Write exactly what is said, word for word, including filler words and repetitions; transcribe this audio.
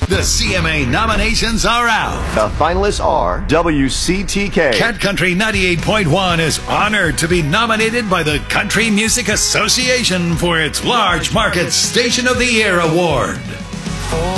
The C M A nominations are out. The finalists are W C T K. Cat Country ninety-eight point one is honored to be nominated by the Country Music Association for its Large Market Station of the Year Award.